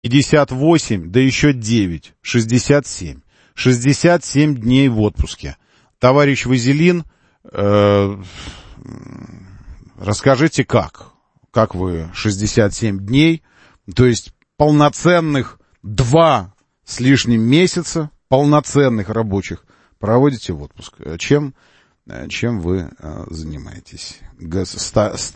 58, да еще 9, 67. 67 дней в отпуске. Товарищ Вазелин, расскажите, как вы 67 дней, то есть полноценных 2 с лишним месяца, полноценных рабочих, проводите в отпуск. Чем вы занимаетесь? С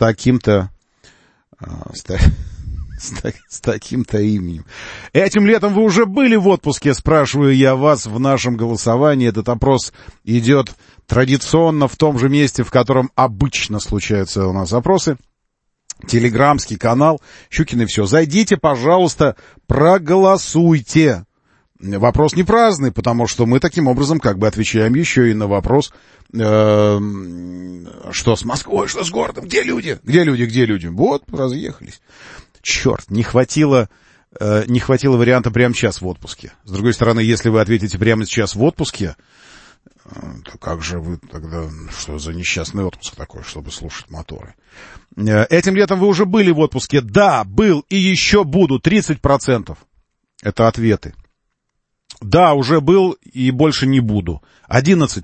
таким-то именем. Этим летом вы уже были в отпуске, спрашиваю я вас в нашем голосовании. Этот опрос идет традиционно в том же месте, в котором обычно случаются у нас опросы. Телеграмский канал Щукин и все. Зайдите, пожалуйста, проголосуйте. Вопрос не праздный, потому что мы таким образом как бы отвечаем еще и на вопрос, что с Москвой, что с городом, где люди? Где люди? Вот, разъехались. Черт, не хватило варианта прямо сейчас в отпуске. С другой стороны, если вы ответите прямо сейчас в отпуске, то как же вы тогда, что за несчастный отпуск такой, чтобы слушать моторы? Этим летом вы уже были в отпуске? Да, был и еще буду. 30%. Это ответы. Да, уже был и больше не буду. 11%.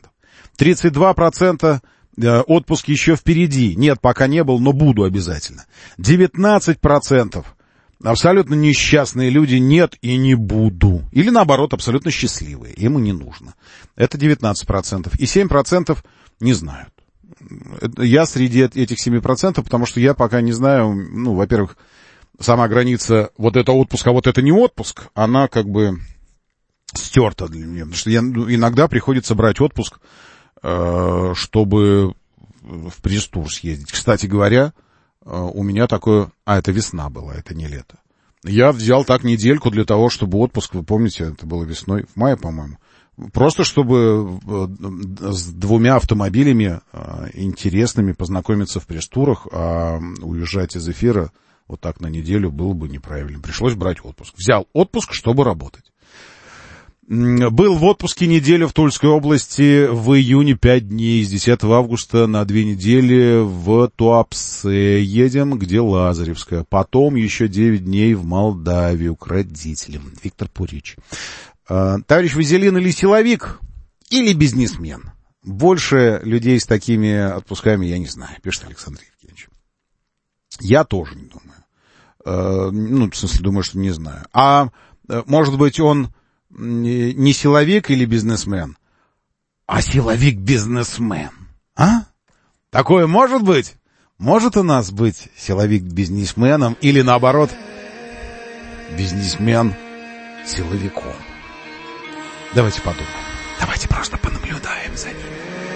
32% отпуск еще впереди. Нет, пока не был, но буду обязательно. 19% абсолютно несчастные люди. Нет и не буду. Или наоборот, абсолютно счастливые. Им и не нужно. Это 19%. И 7% не знают. Я среди этих 7%, потому что я пока не знаю, во-первых, сама граница вот это отпуск, а вот это не отпуск, она как бы стерта для меня. Потому что иногда приходится брать отпуск, чтобы в пресс-тур съездить. Кстати говоря, у меня такое... это весна была, это не лето. Я взял так недельку для того, чтобы отпуск, вы помните, это было весной, в мае, по-моему, просто чтобы с 2 автомобилями интересными познакомиться в пресс-турах, а уезжать из эфира вот так на неделю было бы неправильно. Пришлось брать отпуск. Взял отпуск, чтобы работать. Был в отпуске неделю в Тульской области, в июне 5 дней, с 10 августа на 2 недели в Туапсе едем, где Лазаревская. Потом еще 9 дней в Молдавию к родителям. Виктор Пурич. Товарищ Вазелин или силовик, или бизнесмен? Больше людей с такими отпусками я не знаю, пишет Александр Евгеньевич. Я тоже не думаю. В смысле, думаю, что не знаю. А может быть, он не силовик или бизнесмен, а силовик-бизнесмен. А? Такое может быть? Может у нас быть силовик бизнесменом или наоборот бизнесмен силовиком? Давайте подумаем. Давайте просто понаблюдаем за ним.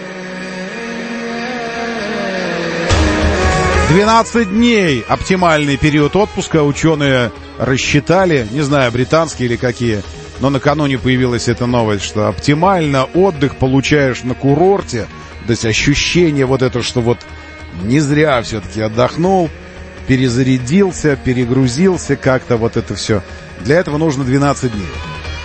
12 дней оптимальный период отпуска. Ученые рассчитали, не знаю, британские или какие, но накануне появилась эта новость, что оптимально отдых получаешь на курорте. То есть ощущение вот это, что вот не зря все-таки отдохнул, перезарядился, перегрузился, как-то вот это все. Для этого нужно 12 дней.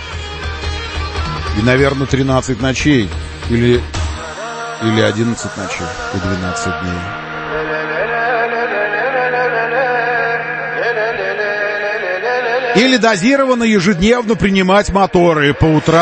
И, наверное, 13 ночей. Или 11 ночей и 12 дней. Или дозированно ежедневно принимать моторы по утрам.